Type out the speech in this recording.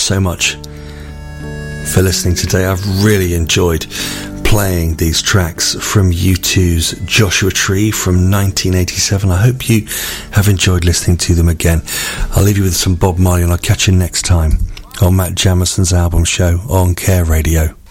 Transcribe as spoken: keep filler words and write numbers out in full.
so much for listening today. I've really enjoyed playing these tracks from U two's Joshua Tree from nineteen eighty-seven. I hope you have enjoyed listening to them again. I'll leave you with some Bob Marley, and I'll catch you next time on Matt Jamison's album show on Care Radio.